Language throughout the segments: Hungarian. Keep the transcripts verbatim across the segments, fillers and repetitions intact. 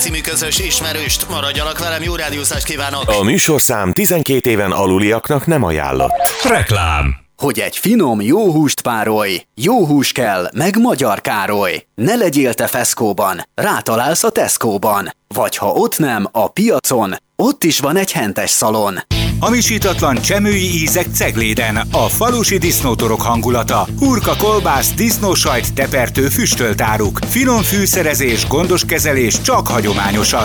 című közös ismerőst. Maradjanak velem, jó rádiózást kívánok! A műsorszám tizenkét éven aluliaknak nem ajánlott. Reklám. Hogy egy finom, jó húst párolj, jó hús kell, meg Magyar Károly. Ne legyél te Feszkóban, rátalálsz a Tesco-ban. Vagy ha ott nem, a piacon, ott is van egy hentes szalon. Hamisítatlan csemői ízek Cegléden, a falusi disznótorok hangulata. Hurka, kolbász, disznósajt, tepertő, füstölt áruk. Finom fűszerezés, gondos kezelés, csak hagyományosan.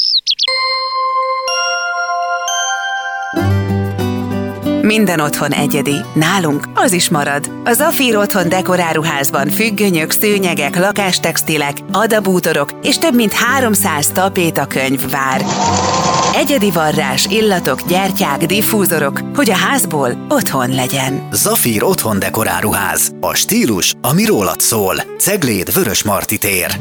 Minden otthon egyedi. Nálunk az is marad. A Zafír Otthon dekoráruházban függönyök, szőnyegek, lakástextilek, adabútorok és több mint háromszáz tapétakönyv vár. Egyedi varrás, illatok, gyertyák, diffúzorok, hogy a házból otthon legyen. Zafír Otthon dekoráruház. A stílus, ami rólad szól. Cegléd, Vörösmarty tér.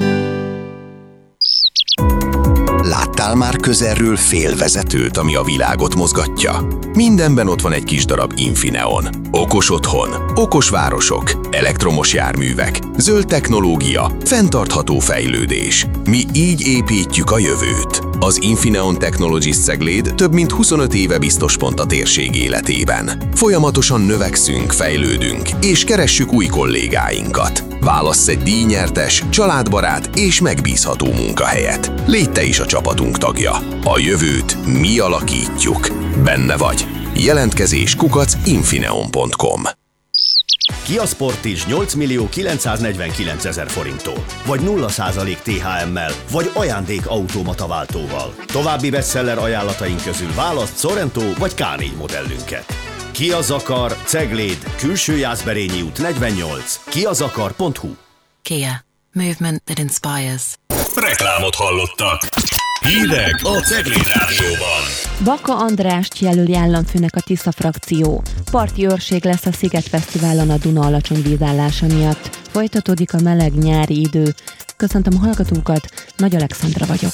Láttál már közelről félvezetőt, ami a világot mozgatja? Mindenben ott van egy kis darab Infineon. Okos otthon, okos városok, elektromos járművek, zöld technológia, fenntartható fejlődés. Mi így építjük a jövőt. Az Infineon Technologies Cegléd több mint huszonöt éve biztos pont a térség életében. Folyamatosan növekszünk, fejlődünk, és keressük új kollégáinkat. Válassz egy díjnyertes, családbarát és megbízható munkahelyet. Légy te is a csapatunk tagja. A jövőt mi alakítjuk. Benne vagy. Jelentkezés kukac infineon pont com. Kia Sportage nyolc millió kilencszáznegyvenkilencezer forinttól, vagy nulla százalék té há emmel, vagy ajándék automata váltóval. További bestseller ajánlataink közül választ Sorento vagy ká négy modellünket. Kia Zakar, Cegléd, Külső Jászberényi út negyvennyolc, kiazakar pont hu. Kia. Movement that inspires. Reklámot hallottak. Hírek a Cegléd Rádióban. Baka Andrást jelöli államfőnek a Tisza frakció. Parti őrség lesz a Szigetfesztiválon a Duna alacsony vízállása miatt. Folytatódik a meleg nyári idő. Köszöntöm a hallgatókat, Nagy Alexandra vagyok.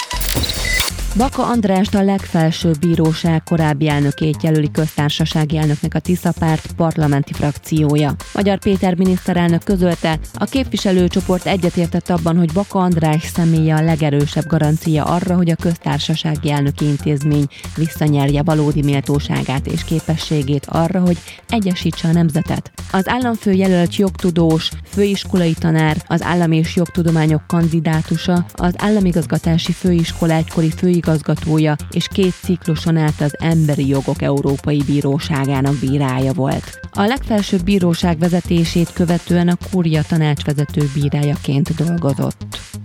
Baka Andrást a legfelsőbb bíróság korábbi elnökét jelöli köztársasági elnöknek a Tisza párt parlamenti frakciója. Magyar Péter miniszterelnök közölte, a képviselőcsoport egyetértett abban, hogy Baka András személye a legerősebb garancia arra, hogy a köztársasági elnöki intézmény visszanyerje valódi méltóságát és képességét arra, hogy egyesítse a nemzetet. Az államfő jelölt jogtudós, főiskolai tanár, az állam és jogtudományok kandidátusa, az államigazgatási főiskola egykori főigazgatója és két cikluson át az Emberi Jogok Európai Bíróságának bírája volt. A legfelsőbb bíróság vezetését követően a Kúria tanácsvezető bírájaként dolgozott.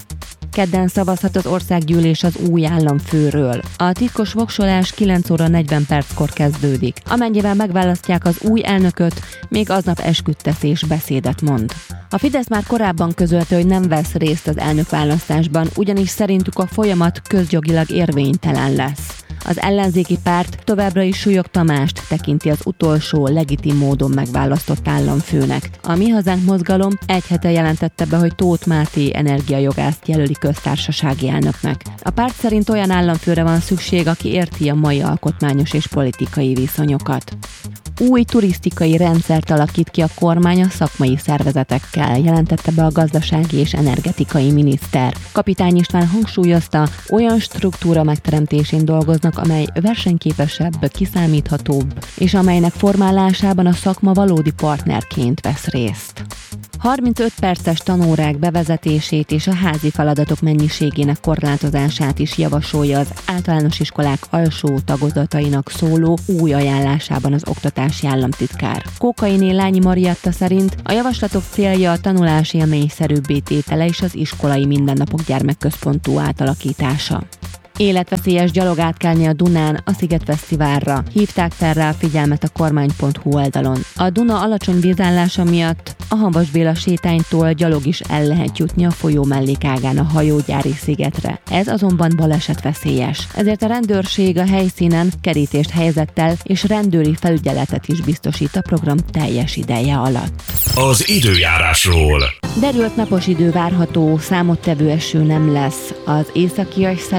Kedden szavazhat az országgyűlés az új államfőről. A titkos voksolás kilenc óra negyven perckor kezdődik. Amennyiben megválasztják az új elnököt, még aznap esküdtetés beszédet mond. A Fidesz már korábban közölte, hogy nem vesz részt az elnökválasztásban, ugyanis szerintük a folyamat közjogilag érvénytelen lesz. Az ellenzéki párt továbbra is Súlyog Tamást tekinti az utolsó legitim módon megválasztott államfőnek. A Mi Hazánk mozgalom egy hete jelentette be, hogy Tóth Máté energiajogászt jelöli köztársasági elnöknek. A párt szerint olyan államfőre van szükség, aki érti a mai alkotmányos és politikai viszonyokat. Új turisztikai rendszert alakít ki a kormány a szakmai szervezetekkel, jelentette be a gazdasági és energetikai miniszter. Kapitány István hangsúlyozta, olyan struktúra megteremtésén dolgoznak, amely versenyképesebb, kiszámíthatóbb, és amelynek formálásában a szakma valódi partnerként vesz részt. harmincöt perces tanórák bevezetését és a házi feladatok mennyiségének korlátozását is javasolja az általános iskolák alsó tagozatainak szóló új ajánlásában az oktatási államtitkár. Kókainé Lányi Marietta szerint a javaslatok célja a tanulás élményszerűbbé tétele és az iskolai mindennapok gyermekközpontú átalakítása. Életveszélyes gyalog átkelni a Dunán a Szigetfesztiválra. Hívták fel rá a figyelmet a kormány pont hu oldalon. A Duna alacsony vízállása miatt a Hamvas Béla sétánytól gyalog is el lehet jutni a folyó mellékágán a Hajógyári szigetre. Ez azonban balesetveszélyes. Ezért a rendőrség a helyszínen kerítést helyezett el, és rendőri felügyeletet is biztosít a program teljes ideje alatt. Az időjárásról. Derült napos idő várható, számottevő eső nem lesz. Az északias szelet ma még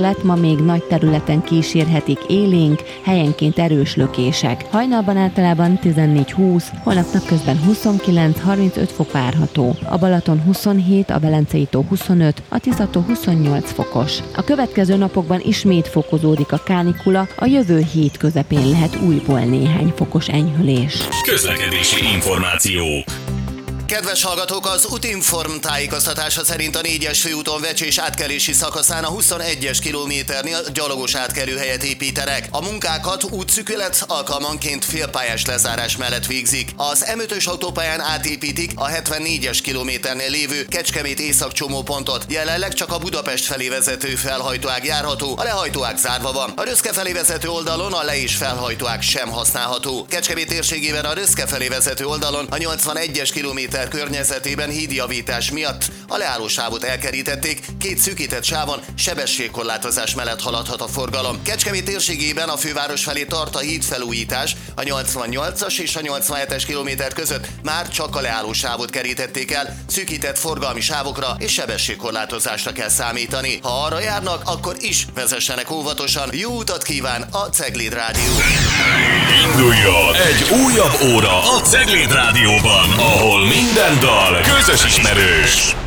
még nagy területen kísérhetik élénk, helyenként erős lökések. Hajnalban általában tizennégy-húsz, holnap napközben huszonkilenc-harmincöt fok várható. A Balaton huszonhét, a Velencei tó huszonöt, a Tisza-tó huszonnyolc fokos. A következő napokban ismét fokozódik a kánikula, a jövő hét közepén lehet újból néhány fokos enyhülés. Közlekedési információ. Kedves hallgatók, az Utinform tájékoztatása szerint a négyes főúton Vecsés átkelési szakaszán a huszonegyes kilométernél gyalogos átkelőhelyet építenek. A munkákat útszűkület alkalmanként félpályás lezárás mellett végzik. Az em ötös autópályán átépítik a hetvennégyes kilométernél lévő Kecskemét északcsomópontot. Jelenleg csak a Budapest felé vezető felhajtóág járható, a lehajtóág zárva van. A Röszke felé vezető oldalon a le- és felhajtóág sem használható. Kecskemét térségében a Röszke felé vezető oldalon a nyolcvanegyes kilométer környezetében hídjavítás miatt a leállósávot elkerítették, két szűkített sávon sebességkorlátozás mellett haladhat a forgalom. Kecskemét térségében a főváros felé tart a hídfelújítás, a nyolcvannyolcas és a nyolcvanhetes kilométer között már csak a leállósávot kerítették el, szűkített forgalmi sávokra és sebességkorlátozásra kell számítani. Ha arra járnak, akkor is vezessenek óvatosan. Jó utat kíván a Cegléd Rádió! Induljon egy újabb óra a Cegléd Rádióban, ahol minden dal közös ismerős.